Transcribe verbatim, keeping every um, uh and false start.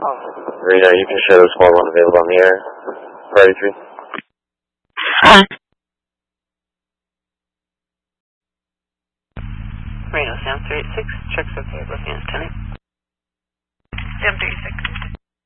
Rita, you can show the squad one available on the air. Priority three. Hi. Radio Sam three eight six, checks okay, looking at ten eight. Sam three eight six.